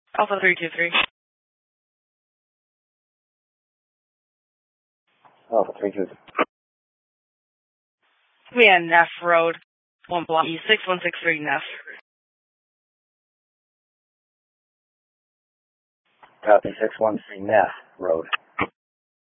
Alpha 323. Alpha 323. We had Neff Road, 1 block E, 6163 Neff. Copy, 613 Neff Road.